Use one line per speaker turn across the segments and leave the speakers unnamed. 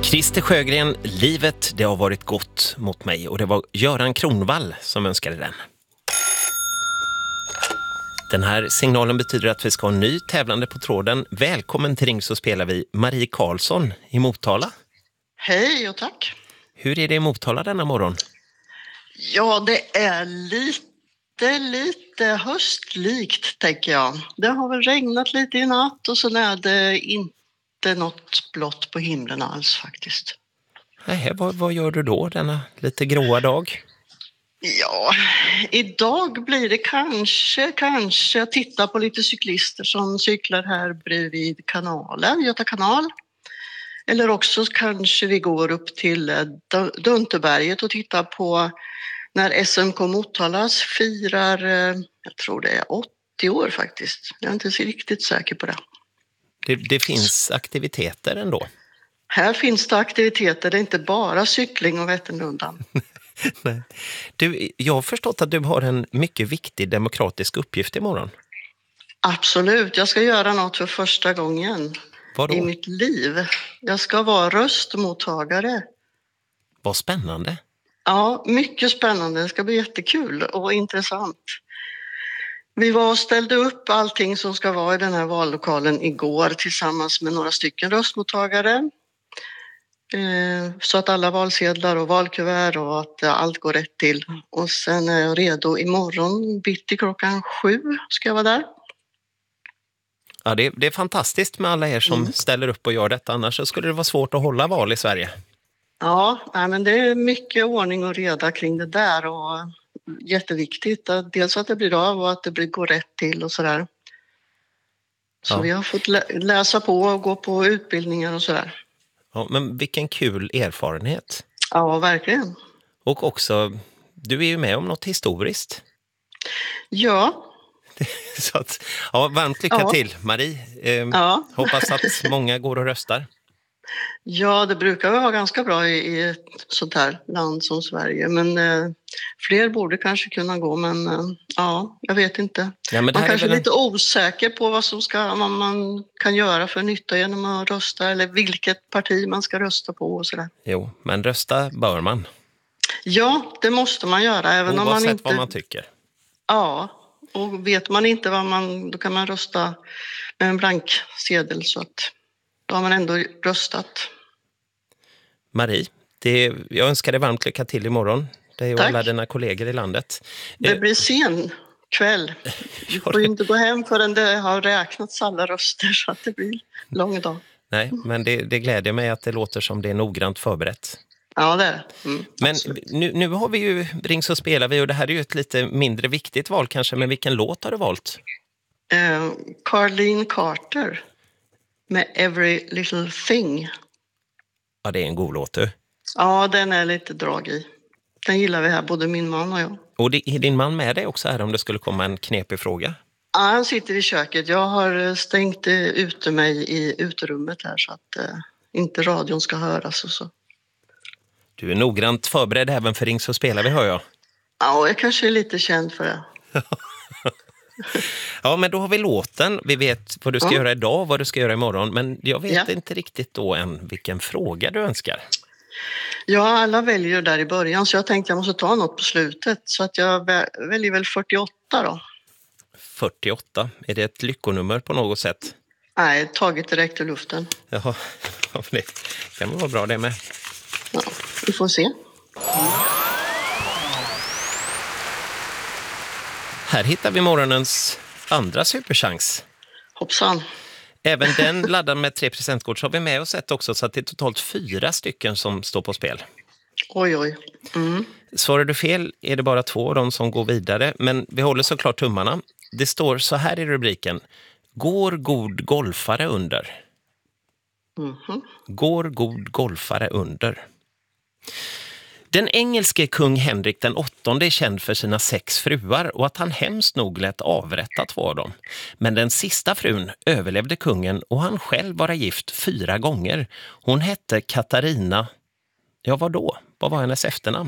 Christer Sjögren, livet det har varit gott mot mig och det var Göran Kronvall som önskade den. Den här signalen betyder att vi ska ha en ny tävlande på tråden. Välkommen till Ring så spelar vi Marie Karlsson i Motala.
Hej och tack.
Hur är det i Motala denna morgon?
Ja, det är lite höstlikt tänker jag. Det har väl regnat lite i natt och så är det inte något blått på himlen alls faktiskt.
Nej, vad gör du då denna lite gråa dag?
Ja, idag blir det kanske jag tittar på lite cyklister som cyklar här bredvid kanalen, Göta kanal. Eller också kanske vi går upp till Dunterberget och tittar på när SMK Motalas firar, jag tror det är 80 år faktiskt. Jag är inte så riktigt säker på det.
Det finns aktiviteter ändå.
Här finns det aktiviteter, det är inte bara cykling och Vätternrundan.
Nej. Jag har förstått att du har en mycket viktig demokratisk uppgift imorgon.
Absolut, jag ska göra något för första gången i mitt liv. Jag ska vara röstmottagare.
Vad spännande.
Ja, mycket spännande. Det ska bli jättekul och intressant. Vi var och ställde upp allting som ska vara i den här vallokalen igår tillsammans med några stycken röstmottagare. Så att alla valsedlar och valkuvert och att allt går rätt till. Och sen är jag redo imorgon bitti 7 ska jag vara där.
Ja, det är fantastiskt med alla er som ställer upp och gör detta. Annars så skulle det vara svårt att hålla val i Sverige. Ja,
men det är mycket ordning och reda kring det där och jätteviktigt. Dels att det blir av och att det går rätt till och sådär. Så vi har fått läsa på och gå på utbildningar och sådär.
Ja, men vilken kul erfarenhet.
Ja, verkligen.
Och också, du är ju med om något historiskt.
Ja.
Så att, varmt lycka till, Marie. Hoppas att många går och röstar. Ja, det brukar vara ganska bra i ett sånt här land som Sverige. Men fler borde kanske kunna gå, men jag vet inte. Ja, men man kanske är lite osäker på vad man kan göra för nytta genom att rösta eller vilket parti man ska rösta på och sådär. Jo, men rösta bör man. Ja, det måste man göra. Även om man inte... vad man tycker. Ja, och vet man inte då kan man rösta med en blank sedel så att då har man ändå röstat. Marie, jag önskar dig varmt lycka till imorgon. Det är ju alla dina kollegor i landet. Det blir sen kväll. Du får ju inte gå hem förrän det har räknats alla röster så att det blir lång dag. Nej, men det gläder mig att det låter som det är noggrant förberett. Ja, det är det. Men nu har vi ju Ring så spelar vi och det här är ju ett lite mindre viktigt val kanske. Men vilken låt har du valt? Carlene Carter med Every Little Thing. Ja, det är en god låt du. Ja, den är lite drag i. Den gillar vi här, både min man och jag. Och är din man med dig också här om det skulle komma en knepig fråga? Ja, han sitter i köket. Jag har stängt ute mig i uterummet här så att inte radion ska höras och så. Du är noggrant förberedd även för Ring så spelar vi, hör jag. Ja, jag kanske är lite känd för det. Ja, men då har vi låten. Vi vet vad du ska göra idag och vad du ska göra imorgon. Men jag vet inte riktigt då än vilken fråga du önskar. Ja, alla väljer där i början så jag tänkte jag måste ta något på slutet. Så att jag väljer väl 48 då. 48? Är det ett lyckonummer på något sätt? Nej, taget direkt ur luften. Jaha, det kan vara bra det med. Ja, vi får se. Här hittar vi morgonens andra superchans. Hoppsan. Även den laddad med 3 presentkort så har vi med oss ett också så att det är totalt 4 stycken som står på spel. Oj. Svarar du fel är det bara 2 av dem som går vidare. Men vi håller såklart tummarna. Det står så här i rubriken. Går god golfare under? Går god golfare under? Den engelske kung Henrik den 8:e är känd för sina 6 fruar och att han hemskt nog lät avrätta 2 av dem. Men den sista frun överlevde kungen och han själv var gift 4 gånger. Hon hette Katarina. Ja, vad då? Vad var hennes efternamn?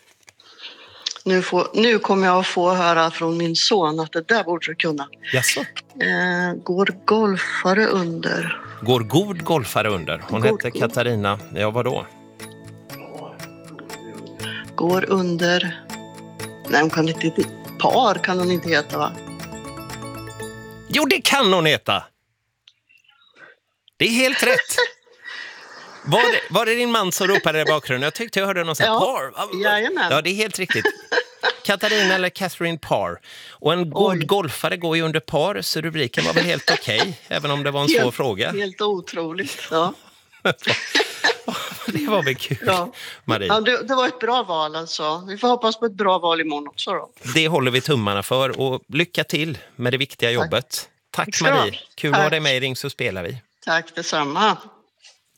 Nu kommer jag att få höra från min son att det där borde du kunna. Jaså? Går golfare under? Går god golfare under. Hon hette Katarina, ja vadå?
Går under... Nej, hon kan inte... Par kan hon inte heta, va?
Jo, det kan hon heta! Det är helt rätt. Var det din man som ropade i bakgrunden? Jag tyckte jag hörde någon sån här par.
Jajamän.
Ja, det är helt riktigt. Katarina eller Catherine Parr. Och en god golfare går ju under par, så rubriken var väl helt okej, även om det var en svår fråga.
Helt otroligt, ja.
Det var väl kul, Marie.
Ja, det var ett bra val alltså. Vi får hoppas på ett bra val imorgon också då.
Det håller vi tummarna för, och lycka till med det viktiga jobbet. Tack Marie, kul att ha dig med i Ring så spelar vi.
Tack detsamma.